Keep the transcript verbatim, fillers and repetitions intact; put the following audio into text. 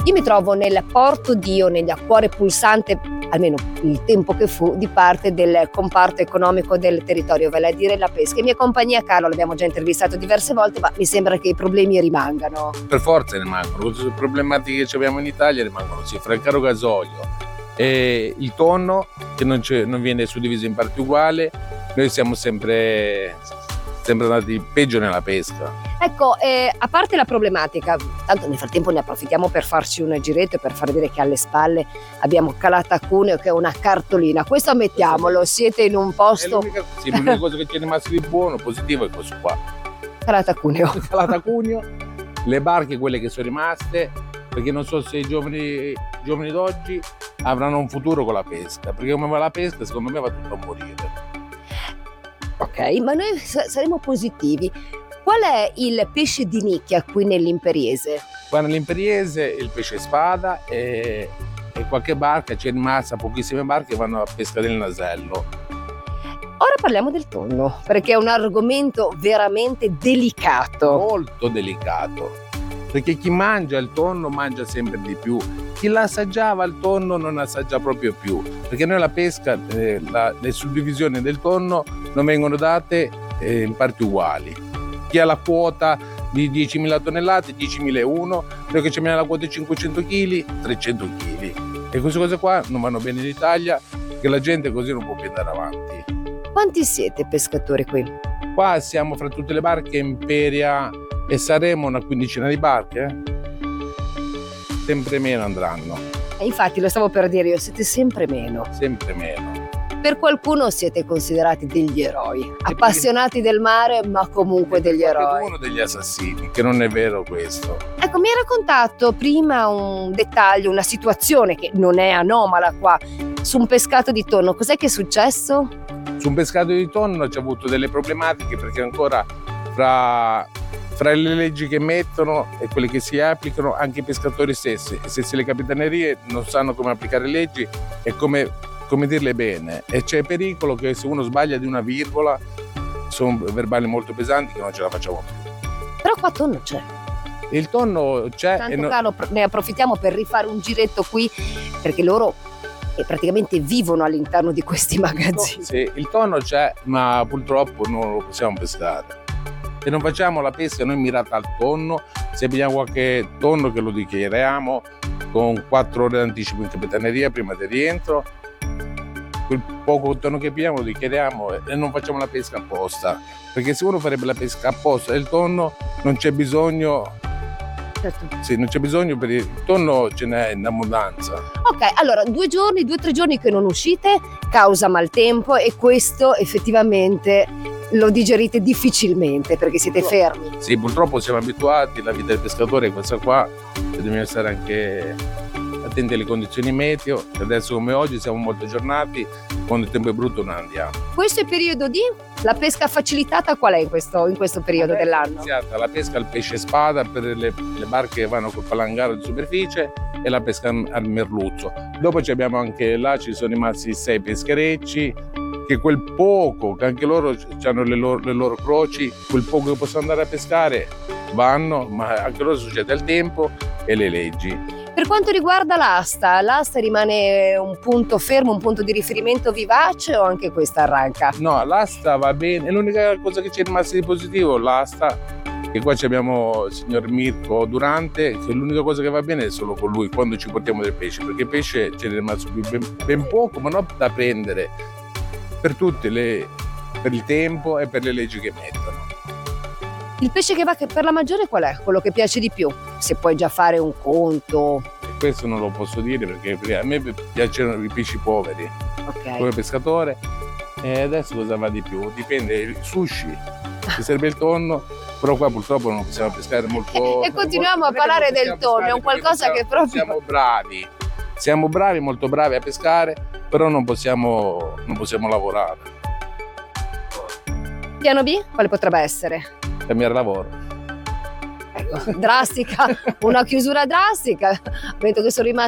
Io mi trovo nel porto di o negli acquari pulsante, almeno il tempo che fu, di parte del comparto economico del territorio, vale a dire la pesca. In mia compagnia Carlo, l'abbiamo già intervistato diverse volte, ma mi sembra che i problemi rimangano. Per forza rimangono, tutte le problematiche che abbiamo in Italia rimangono sì, fra il caro gasolio e il tonno che non, non viene suddiviso in parti uguali, noi siamo sempre, sempre andati peggio nella pesca. Ecco, eh, a parte la problematica, tanto nel frattempo ne approfittiamo per farci un giretto e per far vedere che alle spalle abbiamo Calata Cuneo, che è una cartolina. Questo ammettiamolo, siete in un posto... È l'unica, sì, l'unica cosa che c'è rimasto di buono, positivo, è questo qua. Calata Cuneo. Calata Cuneo, le barche quelle che sono rimaste, perché non so se i giovani, i giovani d'oggi avranno un futuro con la pesca, perché come va la pesca secondo me va tutto a morire. Ok, ma noi saremo positivi. Qual è il pesce di nicchia qui nell'Imperiese? Qua nell'Imperiese il pesce spada e, e qualche barca, c'è rimasta pochissime barche che vanno a pesca del nasello. Ora parliamo del tonno, perché è un argomento veramente delicato. Molto delicato, perché chi mangia il tonno mangia sempre di più. Chi l'assaggiava il tonno non assaggia proprio più, perché noi la pesca, eh, la, le suddivisioni del tonno non vengono date eh, in parti uguali. Chi ha la quota di diecimila tonnellate, diecimila e uno, noi che abbiamo la quota di cinquecento chili, trecento chili. E queste cose qua non vanno bene in Italia, che la gente così non può più andare avanti. Quanti siete pescatori qui? Qua siamo fra tutte le barche Imperia e saremo una quindicina di barche. Eh? Sempre meno andranno. E infatti lo stavo per dire io, siete sempre meno. Sempre meno. Per qualcuno siete considerati degli eroi, appassionati del mare, ma comunque degli eroi. Uno degli assassini, che non è vero questo. Ecco, mi hai raccontato prima un dettaglio, una situazione che non è anomala qua, su un pescato di tonno. Cos'è che è successo? Su un pescato di tonno c'è avuto delle problematiche, perché ancora fra, fra le leggi che mettono e quelle che si applicano, anche i pescatori stessi, e se le capitanerie non sanno come applicare le leggi e come... come dirle bene, e c'è pericolo che se uno sbaglia di una virgola sono verbali molto pesanti che non ce la facciamo più. Però qua tonno c'è. Il tonno c'è. Tanto e no... Carlo, ne approfittiamo per rifare un giretto qui, perché loro eh, praticamente vivono all'interno di questi magazzini. Sì, il tonno c'è, ma purtroppo non lo possiamo pescare. E non facciamo la pesca noi mirata al tonno. Se abbiamo qualche tonno che lo dichiariamo con quattro ore d'anticipo in capitaneria prima di rientro, quel poco tonno che pigliamo lo dichiariamo e non facciamo la pesca apposta, perché se uno farebbe la pesca apposta del tonno non c'è bisogno. Certo. Sì, non c'è bisogno, per il tonno ce n'è in abbondanza. Ok, allora due giorni, due o tre giorni che non uscite causa maltempo, e questo effettivamente lo digerite difficilmente perché siete fermi. Sì, purtroppo siamo abituati, la vita del pescatore è questa qua, e dobbiamo stare anche attenti alle condizioni meteo. Adesso come oggi siamo molto aggiornati, quando il tempo è brutto non andiamo. Questo è periodo di? La pesca facilitata qual è in questo, in questo periodo Adesso dell'anno? È iniziata la pesca al pesce spada per le, le barche che vanno col palangaro di superficie e la pesca al merluzzo. Dopo ci abbiamo anche là, ci sono rimasti sei pescherecci, che quel poco, che anche loro hanno le loro, le loro croci, quel poco che possono andare a pescare vanno, ma anche loro succede il tempo e le leggi. Per quanto riguarda l'asta, l'asta rimane un punto fermo, un punto di riferimento vivace, o anche questa arranca? No, l'asta va bene, è l'unica cosa che c'è rimasta di positivo, l'asta, che qua abbiamo il signor Mirko Durante, che l'unica cosa che va bene è solo con lui quando ci portiamo del pesce, perché pesce ce n'è rimasto ben, ben poco, ma non da prendere, per tutte le, per il tempo e per le leggi che mettono. Il pesce che va per la maggiore qual è? Quello che piace di più? Se puoi già fare un conto. E questo non lo posso dire perché a me piacciono i pesci poveri, Ok. come pescatore. E adesso cosa va di più? Dipende, il sushi, ci serve il tonno, però qua purtroppo non possiamo pescare molto. E continuiamo a parlare del tonno, è un qualcosa che proprio... Siamo bravi, siamo bravi, molto bravi a pescare, però non possiamo, non possiamo lavorare. Piano B? Quale potrebbe essere? Cambiare lavoro. Ecco, drastica, una chiusura drastica. Vedo che sono rimasti